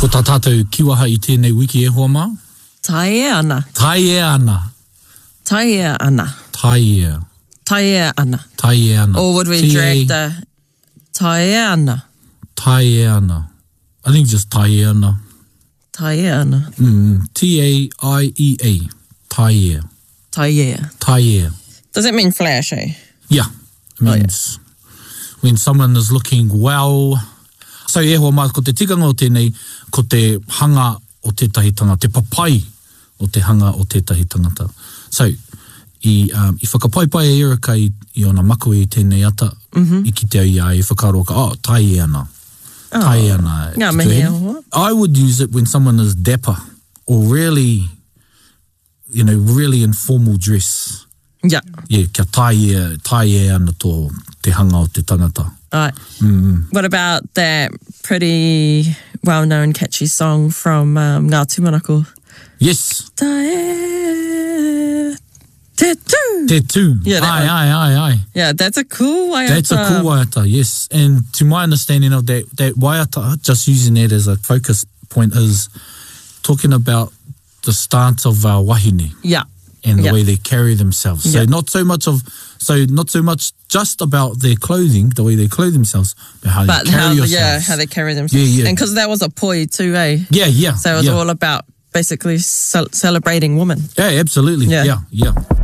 Ko tā tātou kiwaha I tēnei wiki e hoa mā? Tae ana. Tae ana. Tae ana. Tae. Tae ana. Tae ana. Or would we direct the tae ana? Tae ana. I think just tae ana. Tae ana. T-A-I-E-A. Tae. Tae. Tae. Does it mean flash, eh? Yeah. It means when someone is looking well. So e hoa mā, ko te tikanga o tēnei, ko te hanga o tētahi tangata, te papai o te hanga o tētahi tangata. So, I whakapaipai e Erika I ona maku I tēnei ata, I ki te ia I whakaroa ka, tae ana. Tae ana. Ngā mihi hoa. I would use it when someone is dapper or really, really informal dress. Yeah. Yeah, kia tae ana tō te hanga o te tangata. Right. What about that pretty well-known catchy song from Ngā Tūmanako? Yes. Tae, te tū. Te tū. Yeah, Ai. Yeah, that's a cool waiata. That's a cool waiata, yes. And to my understanding of that waiata, just using that as a focus point, is talking about the stance of our wahine. Yeah. And the way they carry themselves. So not so much just about their clothing, the way they clothe themselves, but how they carry yourselves. Yeah, how they carry themselves. Yeah. And because that was a poi too, eh? Yeah. So it was all about basically celebrating women. Yeah, absolutely. Yeah.